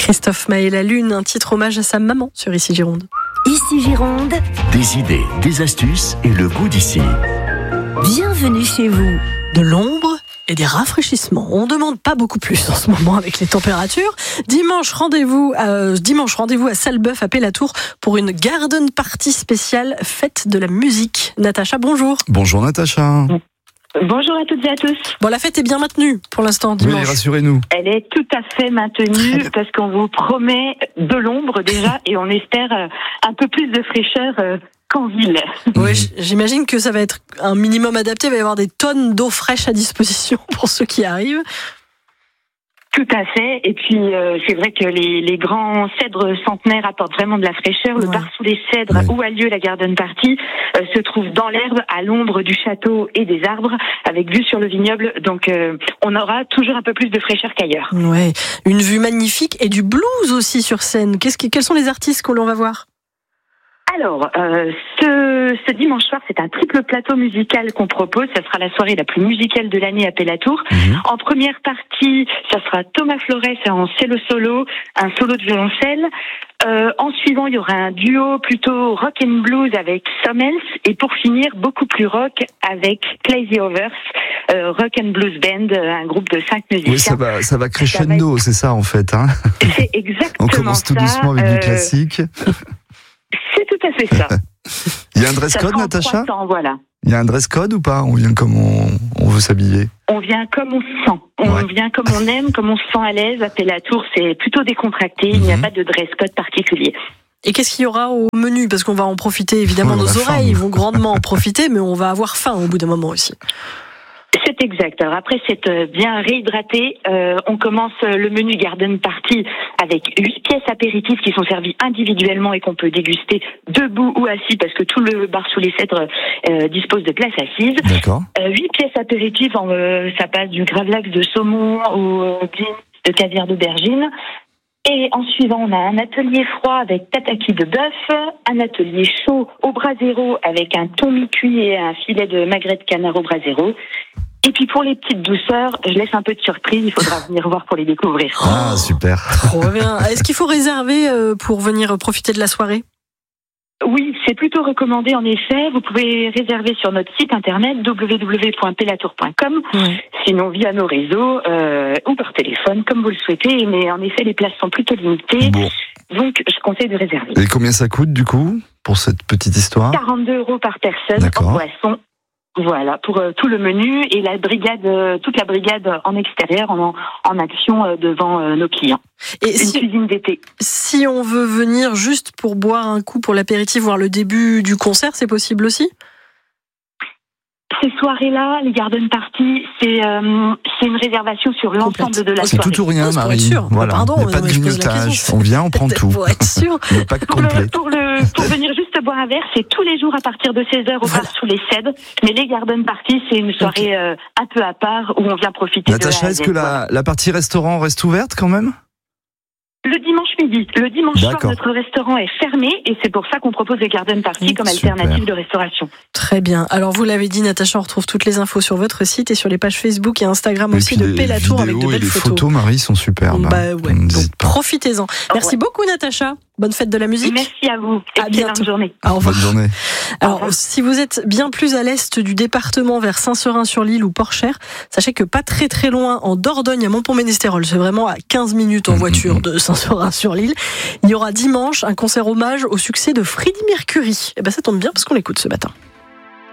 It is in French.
Christophe Maé La Lune, un titre hommage à sa maman sur Ici Gironde. Ici Gironde, Des idées, des astuces et le goût d'ici. bienvenue chez vous. De l'ombre et des rafraîchissements. On ne demande pas beaucoup plus en ce moment avec les températures. Dimanche, rendez-vous à Sallebeuf à Pellatour pour une garden party spéciale fête de la musique. Natacha, bonjour. Bonjour Natacha. Bonjour à toutes et à tous. Bon, la fête est bien maintenue pour l'instant, dimanche. Oui, rassurez-nous. Elle est tout à fait maintenue parce qu'on vous promet de l'ombre déjà et on espère un peu plus de fraîcheur qu'en ville. Oui, j'imagine que ça va être un minimum adapté. Il va y avoir des tonnes d'eau fraîche à disposition pour ceux qui arrivent. Tout à fait. Et puis, c'est vrai que les grands cèdres centenaires apportent vraiment de la fraîcheur. Le bar sous les cèdres, où a lieu la garden party, se trouve dans l'herbe, à l'ombre du château et des arbres, avec vue sur le vignoble. Donc, on aura toujours un peu plus de fraîcheur qu'ailleurs. Ouais, une vue magnifique et du blues aussi sur scène. Quels sont les artistes que l'on va voir ? Alors, ce dimanche soir, c'est un triple plateau musical qu'on propose. Ça sera la soirée la plus musicale de l'année à Pellatour. En première partie, ça sera Thomas Flores en cello solo, un solo de violoncelle. En suivant, il y aura un duo plutôt rock and blues avec Sommels. Et pour finir, beaucoup plus rock avec Play the Overs, rock and blues band, un groupe de 5 musiciens. Oui, ça va crescendo, c'est ça en fait. Hein, c'est exactement ça. On commence tout doucement avec du classique. C'est tout à fait ça. Il y a un dress code, Natacha ? Voilà. Il y a un dress code ou pas ? On vient comme on veut s'habiller ? On vient comme on se sent. On vient comme on aime, comme on se sent à l'aise. À Pellatour, c'est plutôt décontracté. Il n'y a pas de dress code particulier. Et qu'est-ce qu'il y aura au menu ? Parce qu'on va en profiter, évidemment, nos oreilles vont grandement en profiter, mais on va avoir faim au bout d'un moment aussi. C'est exact. Alors après s'être bien réhydraté, on commence le menu garden party avec 8 pièces apéritives qui sont servies individuellement et qu'on peut déguster debout ou assis parce que tout le bar sous les cèdres dispose de places assises. D'accord. 8 pièces apéritives, ça passe du gravlax de saumon au beans de caviar d'aubergine. Et en suivant, on a un atelier froid avec tataki de bœuf, un atelier chaud au brasero avec un thon mi-cuit et un filet de magret de canard au brasero. Et puis pour les petites douceurs, je laisse un peu de surprise, il faudra venir voir pour les découvrir. Ah, super. Trop bien. Est-ce qu'il faut réserver pour venir profiter de la soirée ? Oui, c'est plutôt recommandé en effet. Vous pouvez réserver sur notre site internet www.pellatour.com, sinon via nos réseaux ou par téléphone, comme vous le souhaitez. Mais en effet, les places sont plutôt limitées, donc je conseille de réserver. Et combien ça coûte du coup pour cette petite histoire ? 42 € par personne en boisson. Voilà, pour tout le menu et toute la brigade en extérieur, en action devant nos clients. Et cuisine d'été. Si on veut venir juste pour boire un coup pour l'apéritif, voir le début du concert, c'est possible aussi ? Ces soirées-là, les garden parties, c'est une réservation sur l'ensemble de la soirée. C'est tout ou rien, Marie. Sûr. Voilà. Pardon, il n'y a pas de grignotage. On vient, on prend tout. Pour être sûr. Le pack complet. Pour venir juste boire un verre, c'est tous les jours à partir de 16h au bar sous les cèdres. Mais les garden parties, c'est une soirée un peu à part où on vient profiter Natacha, est-ce que la partie restaurant reste ouverte quand même ? Le dimanche midi. Le dimanche soir, notre restaurant est fermé et c'est pour ça qu'on propose les garden parties comme alternative de restauration. Très bien. Alors vous l'avez dit, Natacha, on retrouve toutes les infos sur votre site et sur les pages Facebook et Instagram aussi de Pellatour avec de belles photos. Les photos, Marie, sont superbes. Donc profitez-en. Merci beaucoup, Natacha. Bonne fête de la musique. Merci à vous. Excellente journée. Au revoir. Bonne journée. Alors, si vous êtes bien plus à l'est du département, vers Saint-Seurin-sur-l'Île ou Porchère, sachez que pas très très loin, en Dordogne, à Montpont-Ménestérol, c'est vraiment à 15 minutes en voiture de Saint-Seurin-sur-l'Île, il y aura dimanche un concert hommage au succès de Freddie Mercury. Et ben ça tombe bien parce qu'on l'écoute ce matin.